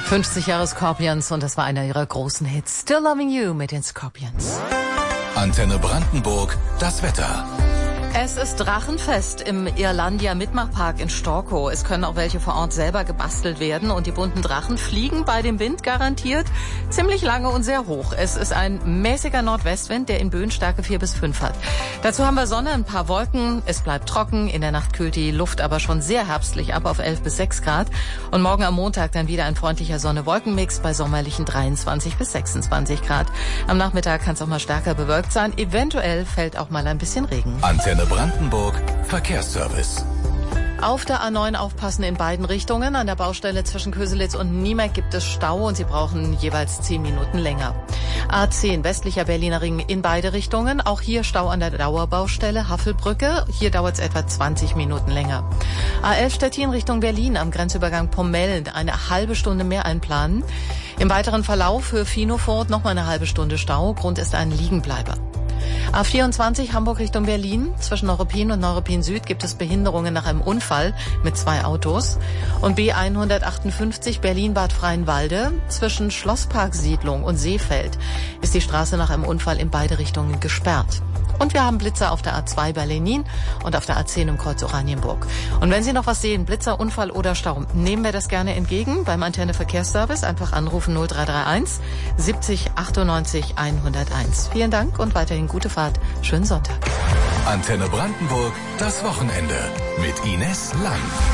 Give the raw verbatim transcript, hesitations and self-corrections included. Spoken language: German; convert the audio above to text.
fünfzig Jahre Scorpions und das war einer ihrer großen Hits. Still Loving You mit den Scorpions. Antenne Brandenburg, das Wetter. Es ist Drachenfest im Irlandia Mitmachpark in Storkow. Es können auch welche vor Ort selber gebastelt werden und die bunten Drachen fliegen bei dem Wind garantiert ziemlich lange und sehr hoch. Es ist ein mäßiger Nordwestwind, der in Böenstärke vier bis fünf hat. Dazu haben wir Sonne, ein paar Wolken, es bleibt trocken, in der Nacht kühlt die Luft aber schon sehr herbstlich ab auf elf bis sechs Grad und morgen am Montag dann wieder ein freundlicher Sonne-Wolken-Mix bei sommerlichen dreiundzwanzig bis sechsundzwanzig Grad. Am Nachmittag kann es auch mal stärker bewölkt sein, eventuell fällt auch mal ein bisschen Regen. Antenne Brandenburg, Verkehrsservice. Auf der A neun aufpassen in beiden Richtungen. An der Baustelle zwischen Köselitz und Niemek gibt es Stau und Sie brauchen jeweils zehn Minuten länger. A zehn westlicher Berliner Ring in beide Richtungen. Auch hier Stau an der Dauerbaustelle Haffelbrücke. Hier dauert es etwa zwanzig Minuten länger. A elf Stettin Richtung Berlin am Grenzübergang Pommeln eine halbe Stunde mehr einplanen. Im weiteren Verlauf für Finofort noch mal eine halbe Stunde Stau. Grund ist ein Liegenbleiber. A vierundzwanzig Hamburg Richtung Berlin. Zwischen Neuruppin und Neuruppin Süd gibt es Behinderungen nach einem Unfall mit zwei Autos. Und B hundertachtundfünfzig Berlin-Bad Freienwalde. Zwischen Schlossparksiedlung und Seefeld ist die Straße nach einem Unfall in beide Richtungen gesperrt. Und wir haben Blitzer auf der A zwei bei Lenin und auf der A zehn im Kreuz Oranienburg. Und wenn Sie noch was sehen, Blitzer, Unfall oder Stau, nehmen wir das gerne entgegen beim Antenne Verkehrsservice. Einfach anrufen null drei drei eins siebzig achtundneunzig hunderteins. Vielen Dank und weiterhin gute Fahrt. Schönen Sonntag. Antenne Brandenburg, das Wochenende mit Ines Lang.